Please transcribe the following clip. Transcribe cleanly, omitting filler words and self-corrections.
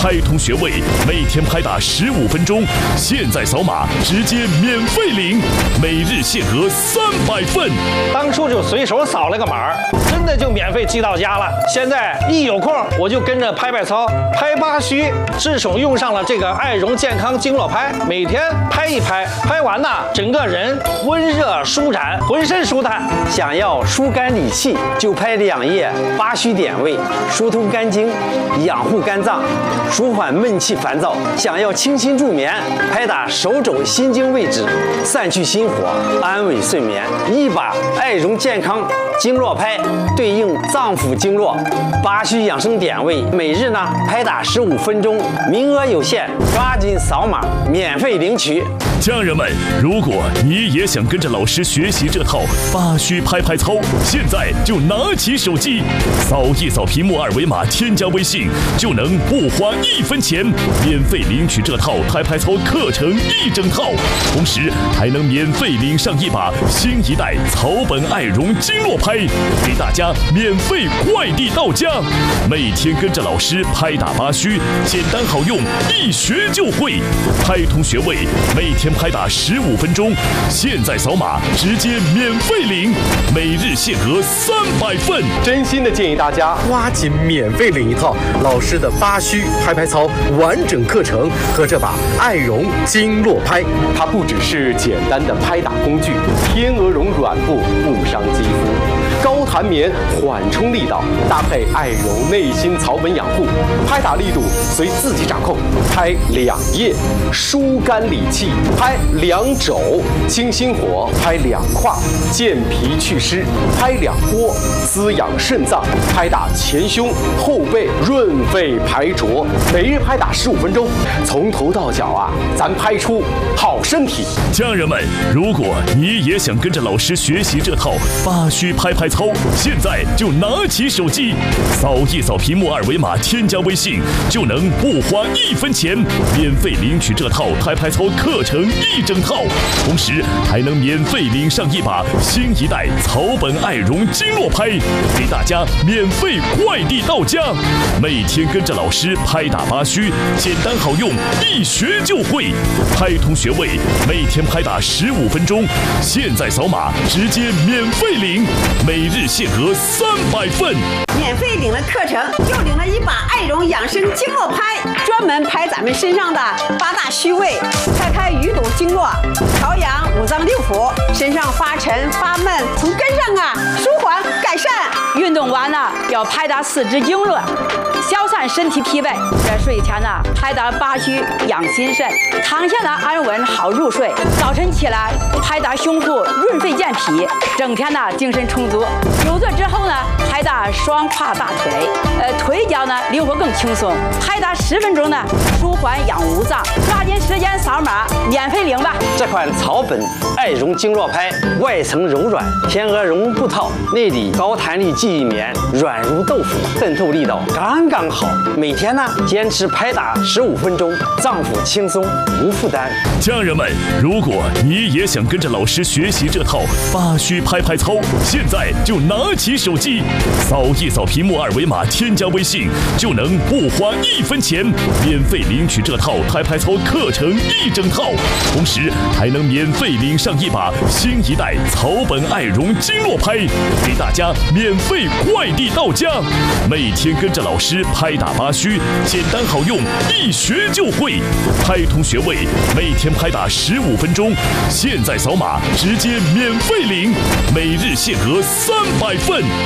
拍通穴位，每天拍打15分钟，现在扫码直接免费领，每日限额300份。 当初就随手扫了个码，真的就免费寄到家了。现在一有空我就跟着拍操，拍8虚，自从用上了这个爱绒健康经络拍，每天拍一拍，拍完呢，整个人温热舒展，浑身舒坦。 想要疏肝理气，就拍2页8虚点位，疏通肝经，养护肝脏，舒缓闷气烦躁。想要清心助眠，拍打手肘心经位置，散去心火，安稳睡眠。一把爱绒健康经络拍对应脏腑经络8虚养生点位，每日呢拍打15分钟，名额有限，抓紧扫码免费领取。 家人们，如果你也想跟着老师学习这套8虚拍操，现在就拿起手机，扫一扫屏幕2维码，添加微信，就能不花1分钱，免费领取这套拍操课程1整套，同时还能免费领上一把新一代草本爱绒经络拍，给大家免费快递到家。每天跟着老师拍打8虚，简单好用，一学就会。拍通穴位，每天拍打15分钟，现在扫码直接免费领，每日限额300份。 真心的建议大家抓紧免费领一套老师的8虚拍操完整课程和这把爱绒经络拍。它不只是简单的拍打工具，天鹅绒软布不伤肌肤，高弹棉缓冲力道，搭配爱绒内心草本养护，拍打力度随自己掌控。拍2页疏肝理气，拍2肘清心火，拍2胯健脾祛湿，拍2波滋养肾脏，拍打前胸后背润肺排浊，每日拍打15分钟，从头到脚啊，咱拍出好身体。 家人们，如果你也想跟着老师学习这套8虚拍操，现在就拿起手机，扫一扫屏幕2维码，添加微信，就能不花1分钱，免费领取这套拍操课程1整套，同时还能免费领上一把新一代草本爱绒经络拍，给大家免费快递到家。每天跟着老师拍打8虚，简单好用，一学就会。拍通穴位，每天拍打15分钟，现在扫码直接免费领，每日限额300份。 免费领了课程，又领了一把爱绒养生经络拍，专门拍咱们身上的8大虚位，开淤堵经络，调养5脏6腑，身上发沉发闷，从根上啊舒缓改善。 运动完了要拍打4肢经络，消散身体疲惫。这睡前呢拍打8虚养心肾，躺下呢安稳好入睡。早晨起来拍打胸腹润肺健脾，整天呢精神充足。久坐之后呢拍打双胯大腿，腿脚呢灵活更轻松。拍打10分钟呢舒缓养5脏，抓紧时间扫码免费领吧。 这款草本爱绒经络拍外层柔软，天鹅绒布套，内里高弹力记忆棉，软如豆腐，渗透力道刚刚好。每天呢坚持拍打15分钟，脏腑轻松无负担。 家人们，如果你也想跟着老师学习这套8虚拍操，现在就拿起手机，扫一扫屏幕2维码，添加微信，就能不花1分钱，免费领取这套拍操课程1整套，同时还能免费领上一把新一代草本爱绒经络拍，给大家免费快递到家。每天跟着老师拍打8虚，简单好用，一学就会。拍通穴位，每天拍打15分钟，现在扫码直接免费领，每日限额300份。